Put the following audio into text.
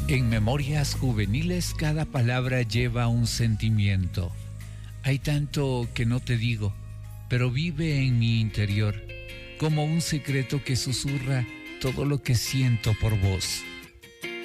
En Memorias Juveniles cada palabra lleva un sentimiento. Hay tanto que no te digo, pero vive en mi interior, como un secreto que susurra todo lo que siento por vos.